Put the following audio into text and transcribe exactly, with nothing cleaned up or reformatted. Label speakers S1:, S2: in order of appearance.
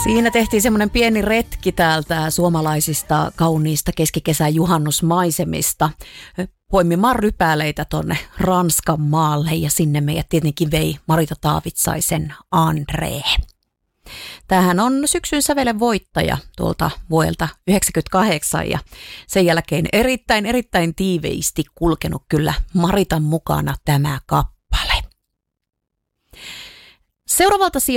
S1: Siinä tehtiin semmoinen pieni retki täältä suomalaisista kauniista keskikesän juhannusmaisemista. Poimimaan rypäleitä tonne Ranskan maalle ja sinne meidät tietenkin vei Marita Taavitsaisen André. Tämähän on syksyn sävelen voittaja tuolta vuodelta yhdeksänkymmentäkahdeksan ja sen jälkeen erittäin erittäin tiiveisti kulkenut kyllä Maritan mukana tämä kappale. Seuraavalta